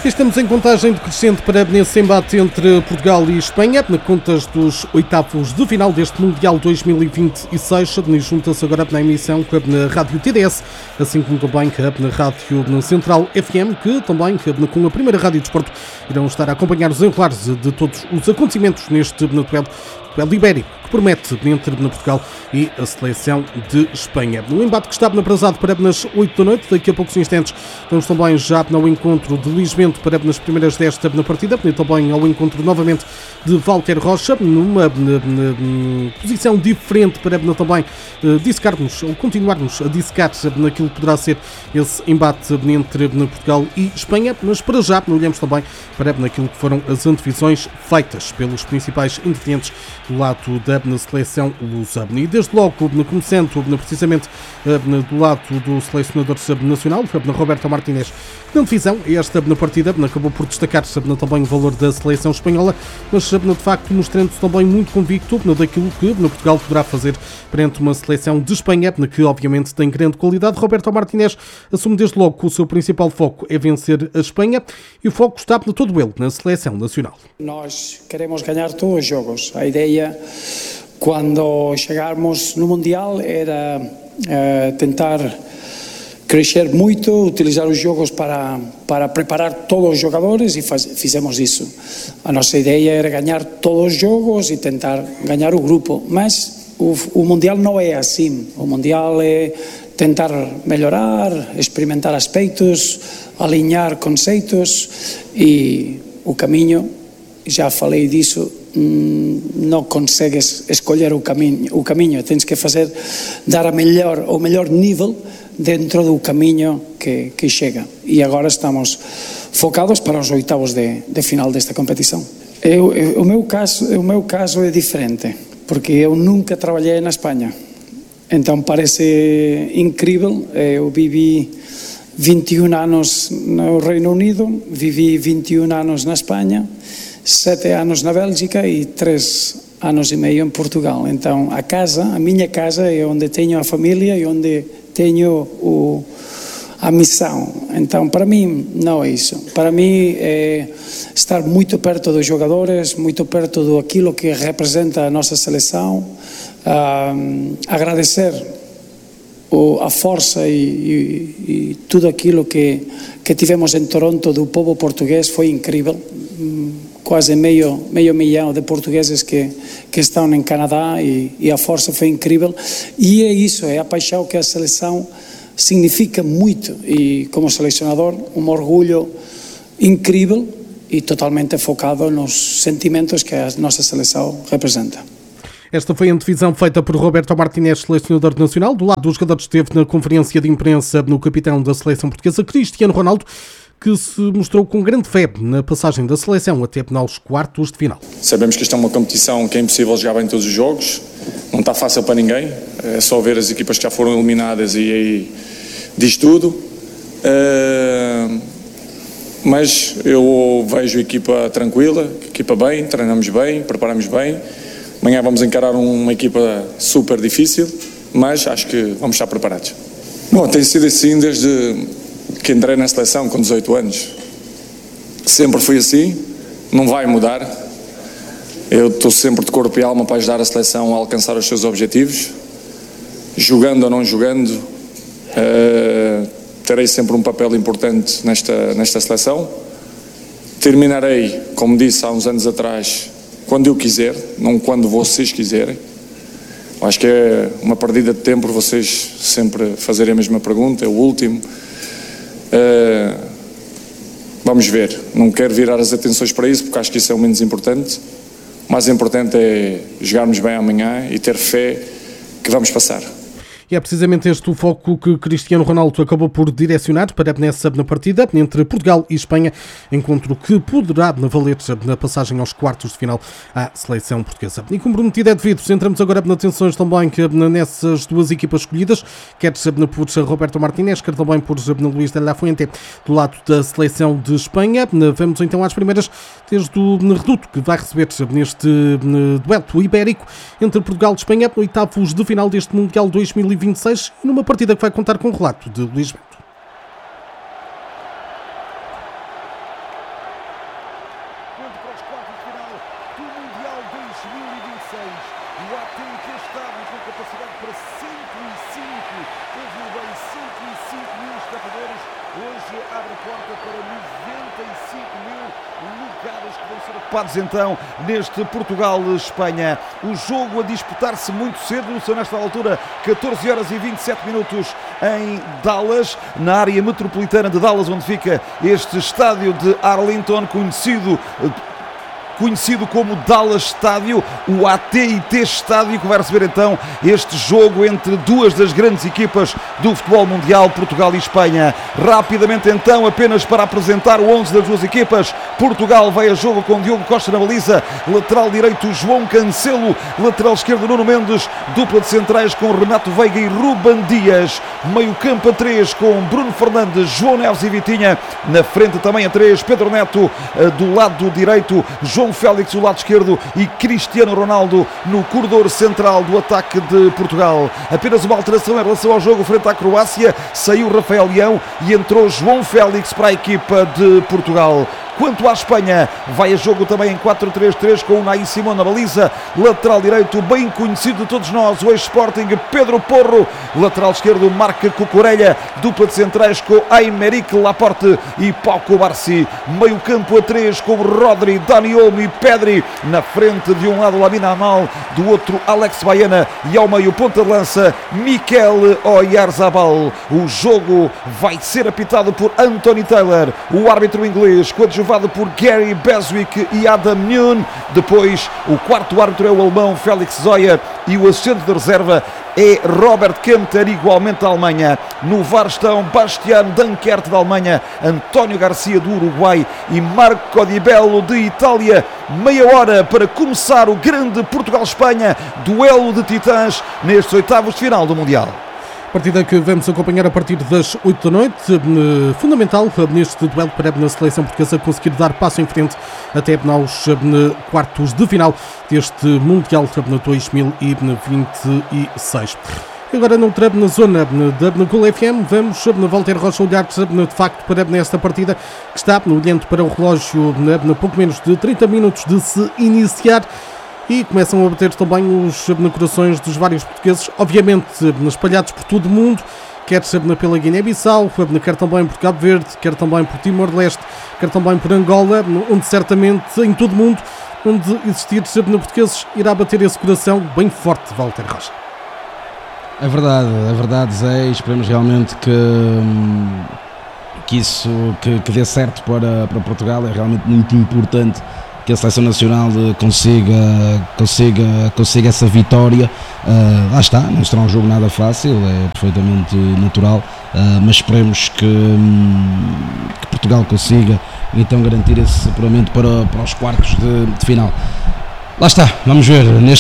Estamos em contagem decrescente para nesse embate entre Portugal e Espanha, na contas dos oitavos de final deste Mundial 2026. Junta-se agora na emissão na Rádio TDS, assim como também na Rádio Central FM, que também com a primeira Rádio de Desporto irão estar a acompanhar os exemplares de todos os acontecimentos neste duelo ibérico, que promete entre Portugal e a seleção de Espanha. No embate que está aprazado para nas 8 da noite, daqui a poucos instantes vamos também já no encontro de Luís Bento para nas primeiras 10 na partida, também ao encontro novamente de Walter Rocha, numa posição diferente para também dissecarmos, ou continuarmos a dissecar naquilo que poderá ser esse embate entre Portugal e Espanha, mas para já olhamos também para naquilo que foram as antevisões feitas pelos principais intervenientes do lado da seleção lusa. E desde logo, começando precisamente do lado do selecionador nacional, Roberto Martínez, na divisão, esta partida acabou por destacar também o valor da seleção espanhola, mas de facto mostrando-se também muito convicto daquilo que Portugal poderá fazer perante uma seleção de Espanha, que obviamente tem grande qualidade. Roberto Martínez assume desde logo que o seu principal foco é vencer a Espanha e o foco está todo ele na seleção nacional. Nós queremos ganhar todos os jogos. A ideia, quando chegarmos no Mundial, era tentar crescer muito, utilizar os jogos para preparar todos os jogadores e fizemos isso. A nossa ideia era ganhar todos os jogos e tentar ganhar o grupo, mas o Mundial não é assim. O Mundial é tentar melhorar, experimentar aspectos, alinhar conceitos e o caminho, já falei disso, não consegues escolher o caminho, tens que dar o melhor nível dentro do caminho que chega. E agora estamos focados para os oitavos de final desta competição. O meu caso é diferente, porque eu nunca trabalhei na Espanha. Então parece incrível. Eu vivi 21 anos no Reino Unido, vivi 21 anos na Espanha, 7 anos na Bélgica e 3 anos e meio em Portugal. Então a minha casa é onde tenho a família e onde tenho a missão. Então para mim não é isso. Para mim é estar muito perto dos jogadores, muito perto daquilo que representa a nossa seleção, agradecer a força e tudo aquilo que tivemos em Toronto do povo português foi incrível. Quase meio milhão de portugueses que estão em Canadá e a força foi incrível. E é isso, é a paixão que a seleção significa muito. E como selecionador, um orgulho incrível e totalmente focado nos sentimentos que a nossa seleção representa. Esta foi a antevisão feita por Roberto Martínez, selecionador nacional. Do lado dos jogadores esteve na conferência de imprensa no capitão da seleção portuguesa, Cristiano Ronaldo, que se mostrou com grande fé na passagem da seleção até aos quartos de final. Sabemos que esta é uma competição que é impossível jogar bem todos os jogos, não está fácil para ninguém, é só ver as equipas que já foram eliminadas e aí diz tudo. Mas eu vejo a equipa tranquila, a equipa bem, treinamos bem, preparamos bem. Amanhã vamos encarar uma equipa super difícil, mas acho que vamos estar preparados. Bom, tem sido assim desde que entrei na seleção com 18 anos. Sempre fui assim, não vai mudar. Eu estou sempre de corpo e alma para ajudar a seleção a alcançar os seus objetivos. Jogando ou não jogando, terei sempre um papel importante nesta seleção. Terminarei, como disse há uns anos atrás, quando eu quiser, não quando vocês quiserem. Acho que é uma perdida de tempo vocês sempre fazerem a mesma pergunta, é o último. Vamos ver, não quero virar as atenções para isso porque acho que isso é o menos importante. O mais importante é jogarmos bem amanhã e ter fé que vamos passar. E é precisamente este o foco que Cristiano Ronaldo acabou por direcionar para nessa partida entre Portugal e Espanha, encontro que poderá valer na passagem aos quartos de final à seleção portuguesa. E como prometido é devido, centramos agora nas atenções também nessas duas equipas escolhidas, quer por Roberto Martínez, quer também por Luís de la Fuente, do lado da seleção de Espanha. Vamos então às primeiras, desde o reduto que vai receber neste duelo ibérico entre Portugal e Espanha, oitavos de final deste Mundial 2026, numa partida que vai contar com o relato de Luís Bento. aos quartos de final do Mundial 2026. O AT&T Estádio com capacidade para 105, ouviu bem, 105 mil espectadores. Hoje abre a porta para 95 mil lugares que vão ser ocupados então neste Portugal-Espanha. O jogo a disputar-se muito cedo, são nesta altura 14 horas e 27 minutos em Dallas, na área metropolitana de Dallas, onde fica este estádio de Arlington, conhecido como Dallas Estádio, o AT&T Estádio, que vai receber então este jogo entre duas das grandes equipas do futebol mundial, Portugal e Espanha. Rapidamente então, apenas para apresentar o 11 das duas equipas, Portugal vai a jogo com Diogo Costa na baliza, lateral direito João Cancelo, lateral esquerdo Nuno Mendes, dupla de centrais com Renato Veiga e Ruben Dias, meio campo a 3 com Bruno Fernandes, João Neves e Vitinha, na frente também a 3, Pedro Neto, do lado direito, João Félix do lado esquerdo e Cristiano Ronaldo no corredor central do ataque de Portugal. Apenas uma alteração em relação ao jogo frente à Croácia, saiu Rafael Leão e entrou João Félix para a equipa de Portugal. Quanto à Espanha, vai a jogo também em 4-3-3 com o Unai Simón na baliza, lateral direito bem conhecido de todos nós, o ex-Sporting Pedro Porro, lateral esquerdo Marc Cucurella, dupla de centrais com Aymeric Laporte e Pau Cubarsí, meio campo a 3 com Rodri, Dani Olmo e Pedri, na frente de um lado Lamine Yamal, do outro Alex Baena e ao meio ponta de lança Mikel Oyarzabal. O jogo vai ser apitado por Anthony Taylor, o árbitro inglês, coadjuvado por Gary Beswick e Adam Newne. Depois o quarto árbitro é o alemão Felix Zoyer e o assistente de reserva é Robert Kempter, igualmente da Alemanha. No VAR estão Bastian Dankert da Alemanha, António Garcia do Uruguai e Marco Di Bello de Itália. Meia hora para começar o grande Portugal-Espanha, duelo de titãs nestes oitavos de final do Mundial. Partida que vamos acompanhar a partir das 8 da noite, fundamental neste duelo para a seleção portuguesa conseguir dar passo em frente até aos quartos de final deste Mundial 2026. Agora noutra zona da Gol FM, vamos Walter Rocha olhar de facto para esta partida que está olhando para o relógio pouco menos de 30 minutos de se iniciar. E começam a bater também os corações dos vários portugueses, obviamente espalhados por todo o mundo, quer pela Guiné-Bissau, quer também por Cabo Verde, quer também por Timor-Leste, quer também por Angola, onde certamente em todo o mundo, onde existir portugueses, irá bater esse coração bem forte, Walter Rocha. É verdade, Zé, esperemos realmente que isso que dê certo para Portugal. É realmente muito importante que a Seleção Nacional consiga essa vitória. Lá está, não será um jogo nada fácil, é perfeitamente natural, mas esperemos que Portugal consiga então garantir esse apuramento para os quartos de final. Lá está, vamos ver,